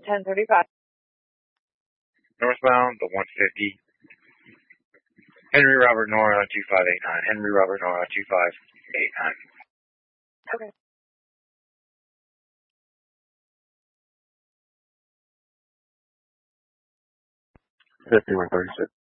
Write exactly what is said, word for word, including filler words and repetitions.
ten thirty-five. Northbound, the one fifty. Henry Robert Nora, two five eight nine. Henry Robert Nora, two five eight nine. Okay. fifty-one thirty-six.